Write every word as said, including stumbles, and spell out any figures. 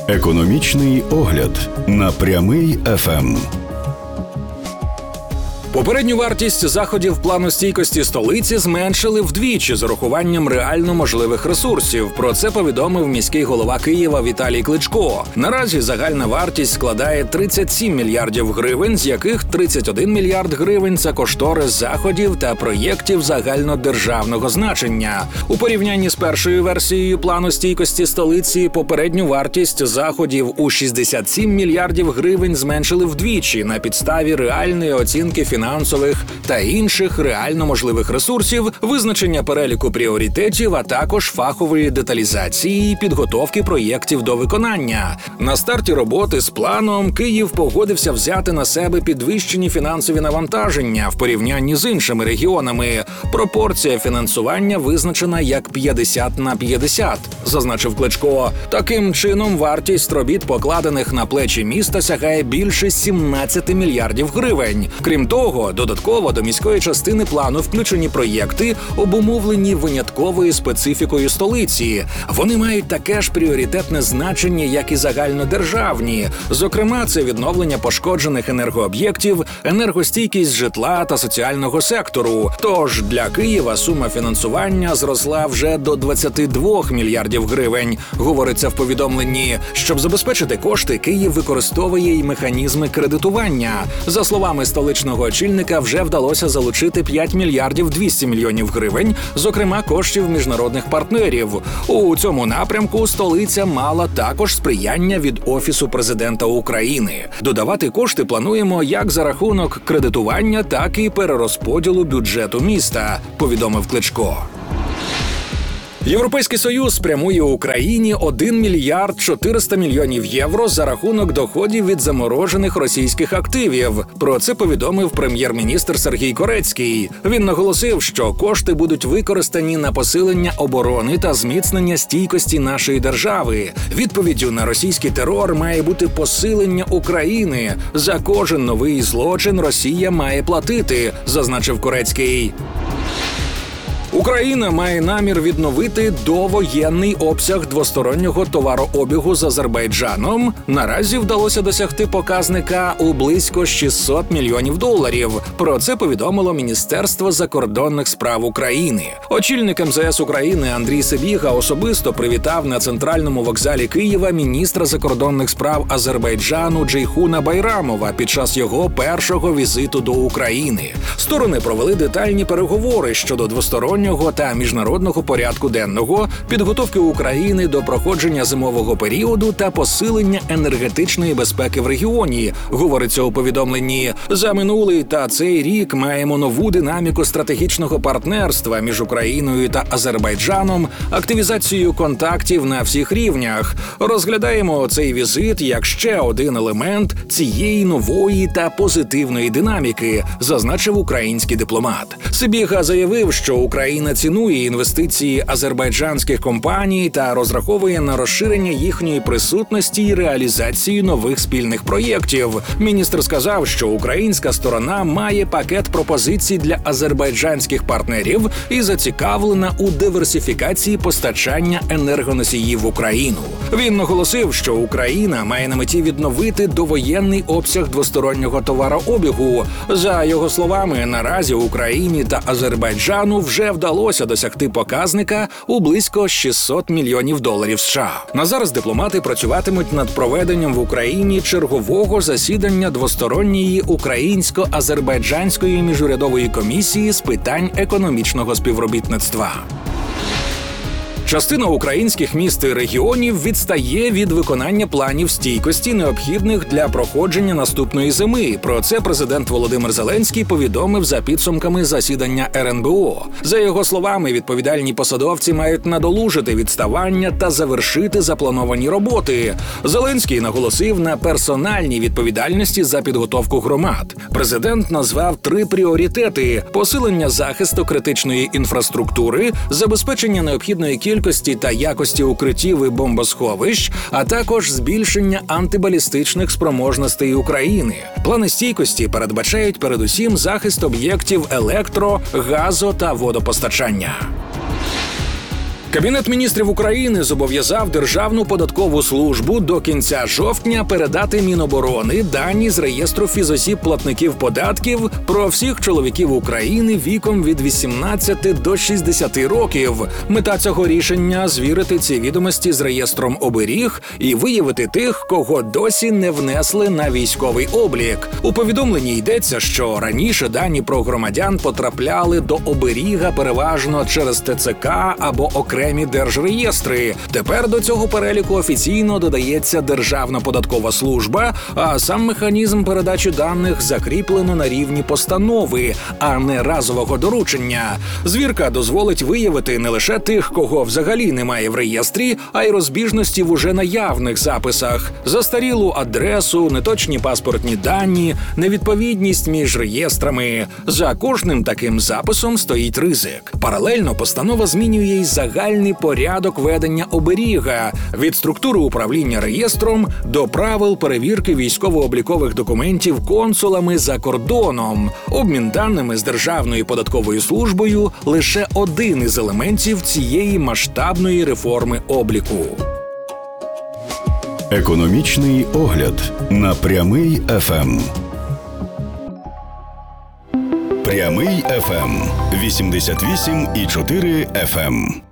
Економічний огляд на Прямий еф ем. Попередню вартість заходів плану стійкості столиці зменшили вдвічі з урахуванням реально можливих ресурсів. Про це повідомив міський голова Києва Віталій Кличко. Наразі загальна вартість складає тридцять сім мільярдів гривень, з яких тридцять один мільярд гривень – це кошторис заходів та проєктів загальнодержавного значення. У порівнянні з першою версією плану стійкості столиці попередню вартість заходів у шістдесят сім мільярдів гривень зменшили вдвічі на підставі реальної оцінки фінансових фінансових та інших реально можливих ресурсів, визначення переліку пріоритетів, а також фахової деталізації і підготовки проєктів до виконання. На старті роботи з планом Київ погодився взяти на себе підвищені фінансові навантаження в порівнянні з іншими регіонами. Пропорція фінансування визначена як п'ятдесят на п'ятдесят, зазначив Кличко. Таким чином, вартість робіт, покладених на плечі міста, сягає більше сімнадцять мільярдів гривень. Крім того, додатково до міської частини плану включені проєкти, обумовлені винятковою специфікою столиці. Вони мають таке ж пріоритетне значення, як і загальнодержавні. Зокрема, це відновлення пошкоджених енергооб'єктів, енергостійкість житла та соціального сектору. Тож для Києва сума фінансування зросла вже до двадцяти двох мільярдів гривень, говориться в повідомленні. Щоб забезпечити кошти, Київ використовує й механізми кредитування. За словами столичного очільника, вже вдалося залучити п'ять мільярдів двісті мільйонів гривень, зокрема коштів міжнародних партнерів. У цьому напрямку столиця мала також сприяння від Офісу президента України. Додавати кошти плануємо як за рахунок кредитування, так і перерозподілу бюджету міста, повідомив Кличко. Європейський Союз спрямує Україні один мільярд чотириста мільйонів євро за рахунок доходів від заморожених російських активів. Про це повідомив прем'єр-міністр Сергій Корецький. Він наголосив, що кошти будуть використані на посилення оборони та зміцнення стійкості нашої держави. Відповіддю на російський терор має бути посилення України. За кожен новий злочин Росія має платити, зазначив Корецький. Україна має намір відновити довоєнний обсяг двостороннього товарообігу з Азербайджаном. Наразі вдалося досягти показника у близько шістсот мільйонів доларів. Про це повідомило Міністерство закордонних справ України. Очільник ем зе ес України Андрій Сибіга особисто привітав на центральному вокзалі Києва міністра закордонних справ Азербайджану Джейхуна Байрамова під час його першого візиту до України. Сторони провели детальні переговори щодо двостороннього та міжнародного порядку денного, підготовки України до проходження зимового періоду та посилення енергетичної безпеки в регіоні, говориться у повідомленні. За минулий та цей рік маємо нову динаміку стратегічного партнерства між Україною та Азербайджаном, активізацію контактів на всіх рівнях. Розглядаємо цей візит як ще один елемент цієї нової та позитивної динаміки, зазначив український дипломат. Сибіга заявив, що Україна Україна цінує інвестиції азербайджанських компаній та розраховує на розширення їхньої присутності і реалізацію нових спільних проєктів. Міністр сказав, що українська сторона має пакет пропозицій для азербайджанських партнерів і зацікавлена у диверсифікації постачання енергоносіїв в Україну. Він наголосив, що Україна має на меті відновити довоєнний обсяг двостороннього товарообігу. За його словами, наразі Україні та Азербайджану вже вдалося досягти показника у близько шістсот мільйонів доларів США. На зараз дипломати працюватимуть над проведенням в Україні чергового засідання двосторонньої українсько-азербайджанської міжурядової комісії з питань економічного співробітництва. Частина українських міст і регіонів відстає від виконання планів стійкості, необхідних для проходження наступної зими. Про це президент Володимир Зеленський повідомив за підсумками засідання ер ен бе о. За його словами, відповідальні посадовці мають надолужити відставання та завершити заплановані роботи. Зеленський наголосив на персональній відповідальності за підготовку громад. Президент назвав три пріоритети – посилення захисту критичної інфраструктури, забезпечення необхідної кількості кількості та якості укриттів і бомбосховищ, а також збільшення антибалістичних спроможностей України. Плани стійкості передбачають передусім захист об'єктів електро-, газо- та водопостачання. Кабінет міністрів України зобов'язав Державну податкову службу до кінця жовтня передати Міноборони дані з реєстру фізосіб платників податків про всіх чоловіків України віком від вісімнадцяти до шістдесяти років. Мета цього рішення – звірити ці відомості з реєстром оберіг і виявити тих, кого досі не внесли на військовий облік. У повідомленні йдеться, що раніше дані про громадян потрапляли до оберіга переважно через Те Це Ка або окремі окремі держреєстри. Тепер до цього переліку офіційно додається Державна податкова служба, а сам механізм передачі даних закріплено на рівні постанови, а не разового доручення. Звірка дозволить виявити не лише тих, кого взагалі немає в реєстрі, а й розбіжності в уже наявних записах, застарілу адресу, неточні паспортні дані, невідповідність між реєстрами. За кожним таким записом стоїть ризик. Паралельно постанова змінює й загальний порядок ведення оберіга від структури управління реєстром до правил перевірки військово-облікових документів консулами за кордоном. Обмін даними з Державною податковою службою – лише один із елементів цієї масштабної реформи обліку. Економічний огляд на Прямий еф ем. Прямий еф ем. вісімдесят вісім і чотири еф ем.